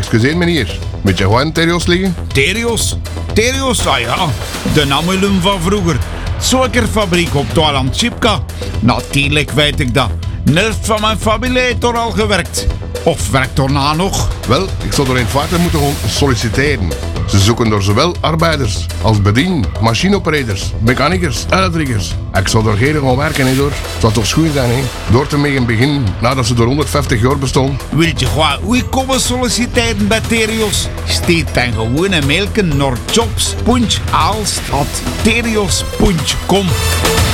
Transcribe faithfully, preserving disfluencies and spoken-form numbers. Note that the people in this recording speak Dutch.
Excuseer meneer, moet je gewoon Terios liggen? Terios? Terios, ah ja. De Namelum van vroeger. Suikerfabriek op Toiland Chipka. Natuurlijk weet ik dat. De helft van mijn familie heeft er al gewerkt. Of werkt er na nog? Wel, ik zou er in feite moeten gewoon solliciteren. Ze zoeken door zowel arbeiders als bedien, machineoperators, mechanicers, elektricers. Ik zou er geen gaan werken, hè, door. Het zou toch schoon zijn, hè? Door te mogen beginnen nadat ze er honderdvijftig jaar bestonden. Wil je gewoon hoe komen solliciteren bij Terios? Steed dan gewoon een mailken naar jobs punt aalst at terios punt com.